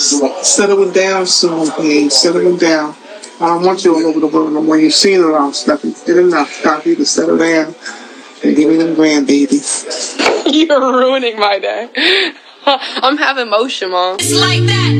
Settle it down soon, please. Settle it down. I don't want you all over the world no more. You've seen it all, Steffi. Did enough. Stop you to settle down and give me them grandbabies. You're ruining my day. I'm having motion, Mom. It's like that.